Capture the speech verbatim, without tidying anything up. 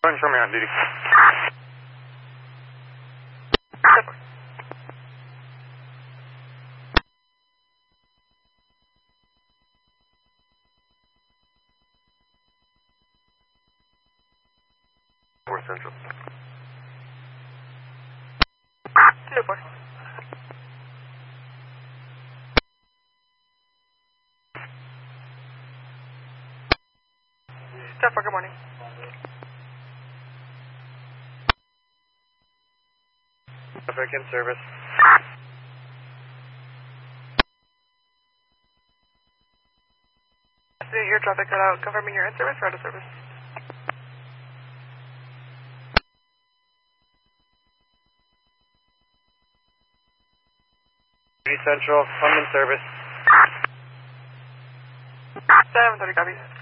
Run, show me on duty. Four Central. Two four. Ten four, good morning. Traffic in service. Your traffic cut out. Confirming you're in service or out of service. Central, I'm in service. seven thirty, copy.